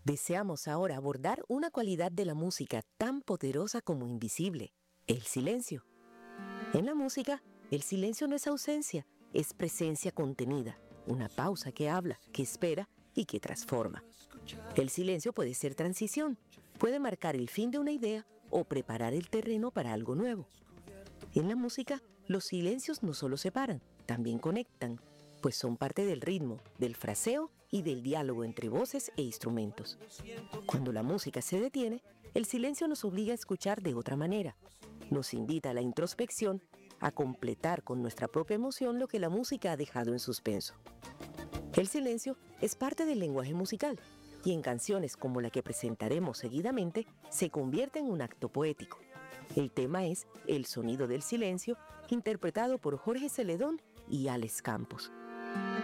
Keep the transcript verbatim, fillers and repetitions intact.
Deseamos ahora abordar una cualidad de la música tan poderosa como invisible, el silencio. En la música, el silencio no es ausencia, es presencia contenida, una pausa que habla, que espera y que transforma. El silencio puede ser transición, puede marcar el fin de una idea o preparar el terreno para algo nuevo. En la música, los silencios no solo separan, también conectan, pues son parte del ritmo, del fraseo y del diálogo entre voces e instrumentos. Cuando la música se detiene, el silencio nos obliga a escuchar de otra manera. Nos invita a la introspección, a completar con nuestra propia emoción lo que la música ha dejado en suspenso. El silencio es parte del lenguaje musical y en canciones como la que presentaremos seguidamente se convierte en un acto poético. El tema es El sonido del silencio, interpretado por Jorge Celedón y Alex Campos.